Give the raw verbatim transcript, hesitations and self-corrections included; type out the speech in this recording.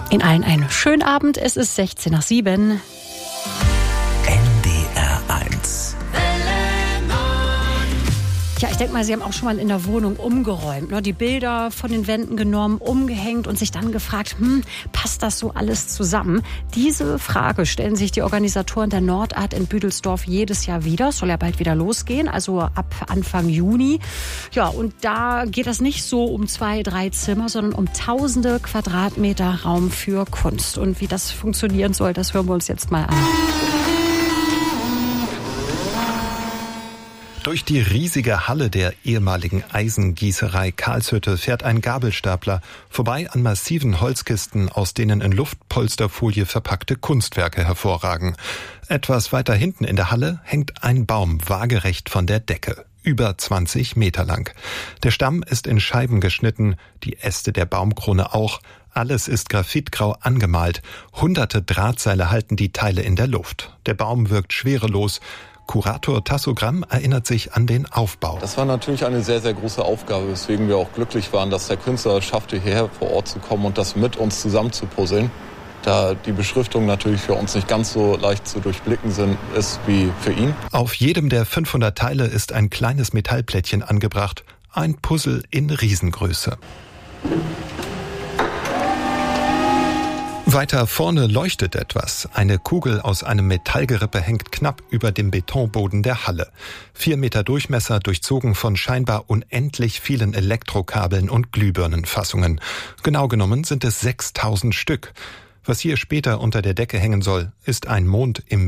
Ihnen allen einen schönen Abend. Es ist sechzehn nach sieben. N D R eins. Ja, ich denke mal, Sie haben auch schon mal in der Wohnung umgeräumt, ne? Die Bilder von den Wänden genommen, umgehängt und sich dann gefragt, hm, passt das so alles zusammen? Diese Frage stellen sich die Organisatoren der Nordart in Büdelsdorf jedes Jahr wieder. Es soll ja bald wieder losgehen, also ab Anfang Juni. Ja, und da geht es nicht so um zwei, drei Zimmer, sondern um tausende Quadratmeter Raum für Kunst. Und wie das funktionieren soll, das hören wir uns jetzt mal an. Durch die riesige Halle der ehemaligen Eisengießerei Karlshütte fährt ein Gabelstapler vorbei an massiven Holzkisten, aus denen in Luftpolsterfolie verpackte Kunstwerke hervorragen. Etwas weiter hinten in der Halle hängt ein Baum waagerecht von der Decke, über zwanzig Meter lang. Der Stamm ist in Scheiben geschnitten, die Äste der Baumkrone auch. Alles ist graphitgrau angemalt. Hunderte Drahtseile halten die Teile in der Luft. Der Baum wirkt schwerelos. Kurator Tasso Gramm erinnert sich an den Aufbau. Das war natürlich eine sehr, sehr große Aufgabe, weswegen wir auch glücklich waren, dass der Künstler es schaffte, hierher vor Ort zu kommen und das mit uns zusammen zu puzzeln. Da die Beschriftung natürlich für uns nicht ganz so leicht zu durchblicken sind, ist wie für ihn. Auf jedem der fünfhundert Teile ist ein kleines Metallplättchen angebracht. Ein Puzzle in Riesengröße. Weiter vorne leuchtet etwas. Eine Kugel aus einem Metallgerippe hängt knapp über dem Betonboden der Halle. Vier Meter Durchmesser, durchzogen von scheinbar unendlich vielen Elektrokabeln und Glühbirnenfassungen. Genau genommen sind es sechstausend Stück. Was hier später unter der Decke hängen soll, ist ein Mond im